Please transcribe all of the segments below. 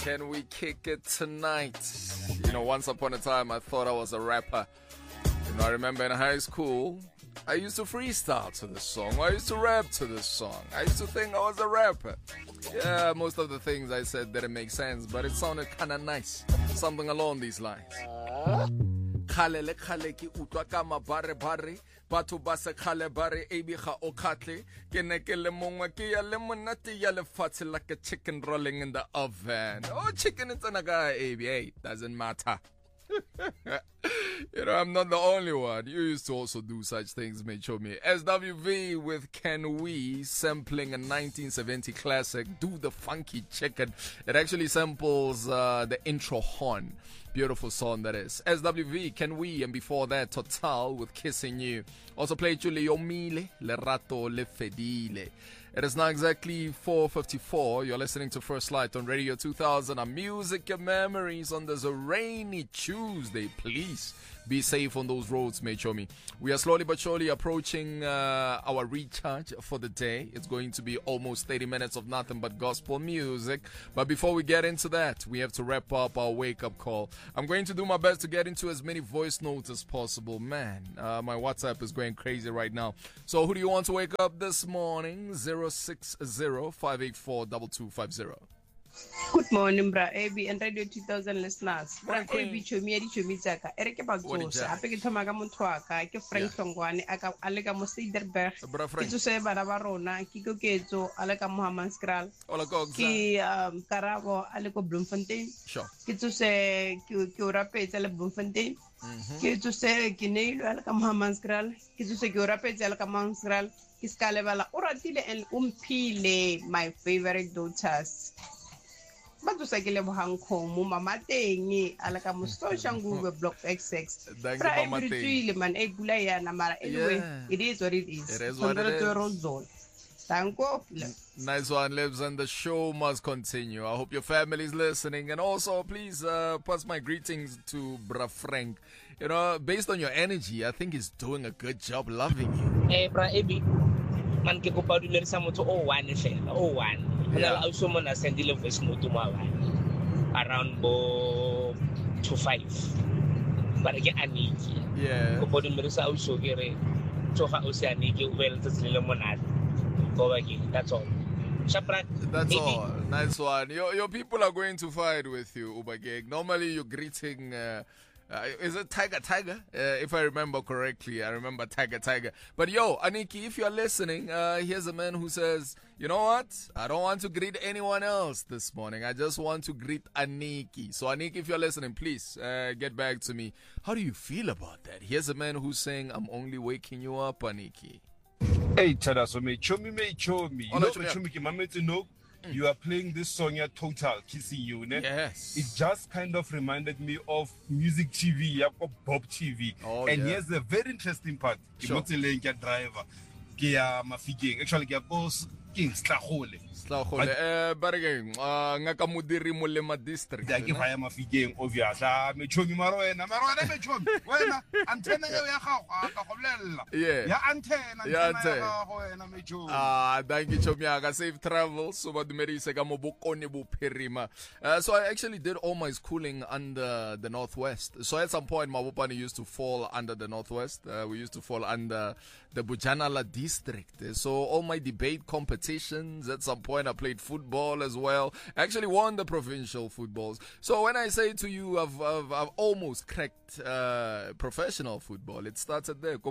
Can we kick it tonight? You know, once upon a time I thought I was a rapper. You know, I remember in high school, I used to freestyle to this song. I used to rap to this song. I used to think I was a rapper. Yeah, most of the things I said didn't make sense, but it sounded kind of nice. Something along these lines. Khale le khale ki utlwa ka mabare bare batho ba se khale bare ebi ga o khatle ke ne ke le mongwe ke ya le monate ya le fatshe like a chicken rolling in the oven. Oh, chicken it's na ka ebi, hey, doesn't matter. You know, I'm not the only one. You used to also do such things, mate. Show me. SWV with Can We sampling a 1970 classic, Do the Funky Chicken. It actually samples the intro horn. Beautiful song that is. SWV, Can We, and before that, Total with Kissing You. Also played Julio Mile, Le Rato Le Fedile. It is now exactly 4:54. You're listening to First Light on Radio 2000. Our music and memories on this rainy Tuesday. Please be safe on those roads, mate. Show me. We are slowly but surely approaching our recharge for the day. It's going to be almost 30 minutes of nothing but gospel music. But before we get into that, we have to wrap up our wake-up call. I'm going to do my best to get into as many voice notes as possible. Man, my WhatsApp is going crazy right now. So who do you want to wake up this morning? 060-584-2250. Good morning, Bra AB and Radio 2000 listeners. Bra AB chomi edi chomi tsaka. Ereke ba tsosa. Ape ke thoma ka motho wa ka ke Frank Hlongwane aka ale ka mo Cederberg. Ke tsose bana ba rona ke koketso ale ka Mohammed Skral. Ke Karabo ale ko Bloemfontein. Ke tsose ke o rapetse ale Bloemfontein. Ke tsose ke neilo ale ka Mohammed Skral. Ke tsose ke o rapetse ale ka Mohammed Skral. Ke skalebala o ratile and umphile my favorite daughters. Bato sa kile bohang khomo mama teng ala ka mo social ngube block XX fra every man e gula yana mara anyway it is what it is. It is what it is. Thank you. Nice one, Libs, and the show must continue. I hope your family is listening, and also please pass my greetings to Bra Frank. You know, based on your energy, I think he's doing a good job loving you. Hey, Bra Ebi, man ke kopa dulerisa motho o one fela, o one. Yeah. Also, man, I send the voice note to my around 2:05. But again, I need yeah. Kopa dulerisa also kere tofa o se anike well tsetile monate. Go again. That's all. Shaprak. That's all. Nice one. Your people are going to fight with you, Ubageg. Normally, you're greeting. Is it Tiger? If I remember correctly, I remember Tiger. But yo, Aniki, if you're listening, here's a man who says, you know what? I don't want to greet anyone else this morning. I just want to greet Aniki. So Aniki, if you're listening, please get back to me. How do you feel about that? Here's a man who's saying, I'm only waking you up, Aniki. Hey, Chada, so me chomi. You know, chomi ki mamete no. You are playing this song at Total, Kissing You, ne? Yes. It just kind of reminded me of Music TV, Bob TV. Oh, and yeah. Here's a very interesting part. Sure. Driver. Actually, Kings But again, ngaka mudiri Mulema district. Ya ke vaya mafigeng obvious. Me chomi marwena me chomi. Wena antenna ya gago ka go bolella. Yeah. Ya antenna ya gago wena me chomi. Thank you, Chomiaga. Safe travels. So, so I actually did all my schooling under the Northwest. So at some point, Mabopani used to fall under the Northwest. We used to fall under the Bujanala district. So all my debate competitions, at some point I played football as well. I actually won the provincial footballs. So when I say to you, I've almost cracked professional football. It started there.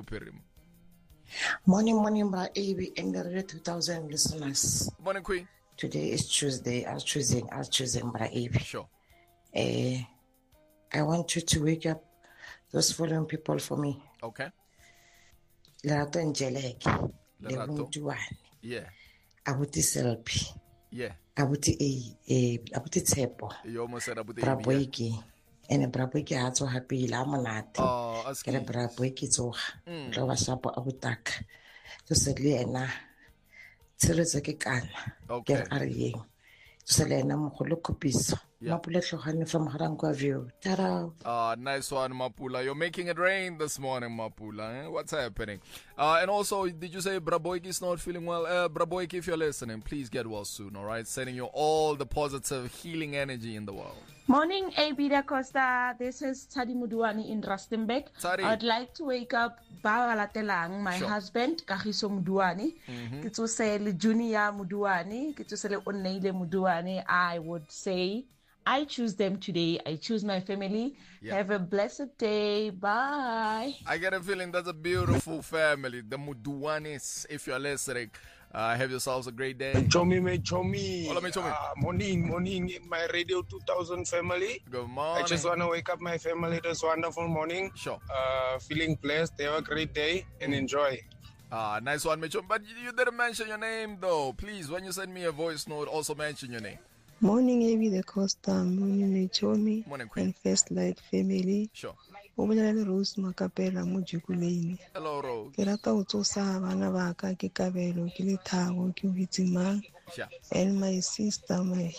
Morning, Bra AB and the Radio 2000 listeners. Morning, Queen. Today is Tuesday. I was choosing Bra AB. Sure. I want you to wake up those following people for me. Okay. Lerato Angelique. Lerato. Yeah. Abuti Selby. Yeah. Abuti Tsepo. You almost said Abuti Braboiki. And a Braboiki had so happy Lamonati. Oh, that's good. Braboiki so Rovashapo Abutak. To Selena. Tselezaki Kan. Okay. Selena Mokolokopiso. Yeah. Mapula Tlhogane from Harangwa View. Ta-da. Nice one, Mapula. You're making it rain this morning, Mapula. Eh? What's happening? And also, did you say Braboiki is not feeling well? Braboiki, if you're listening, please get well soon, all right? Sending you all the positive healing energy in the world. Morning, AB Da Costa. This is Tadi Muduani in Rustenburg. Tadi. I'd like to wake up Bagalatelang, my husband, Kahiso Muduani. Kitusele Junior Muduani. Kitusele Oneile Muduani. I would say I choose them today. I choose my family. Yeah. Have a blessed day. Bye. I get a feeling that's a beautiful family. The Muduanis, if you're listening. Have yourselves a great day. Chomi. Hola, Morning, my Radio 2000 family. Good morning. I just want to wake up my family this wonderful morning. Sure. Feeling blessed. Have a great day and enjoy. Nice one, Mitchum. But you didn't mention your name, though. Please, when you send me a voice note, also mention your name. Morning, AB Da Costa. Morning, Chomi. Morning, Queen. And First Light family. Sure. Rose Makapela Mujukuleni. Hello, Rose. Ke rata ho tsosa bana ba ka ke Kabelo ke Lethabo ke Huitsimang. Sure. And my sister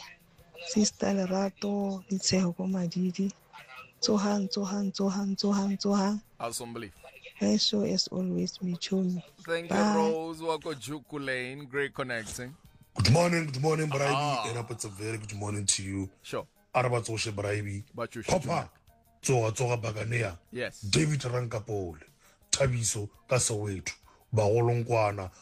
Lerato Litsheho ko Madidi. Tsohang. Awesome belief. And so as always, Michomi. Thank you, Rose. Wako Jukulane. Great connecting. Good morning, Braibi. And it's a very good morning to you. Sure. Arabatoshe Braibi. Papa. Tsoga Baganea. Yes. David Rankapole. Tabiso Kasowetu. Baolongwana.